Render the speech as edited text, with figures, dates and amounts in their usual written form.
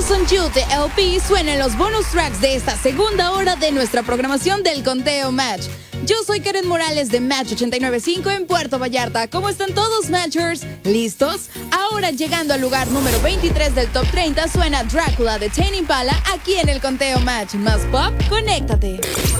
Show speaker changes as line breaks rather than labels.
Depends on You de LP suena en los bonus tracks de esta segunda hora de nuestra programación del Conteo Match. Yo soy Karen Morales de Match 89.5 en Puerto Vallarta. ¿Cómo están todos, Matchers? ¿Listos? Ahora llegando al lugar número 23 del Top 30 suena Drácula de Tame Impala aquí en el Conteo Match. Más pop, conéctate.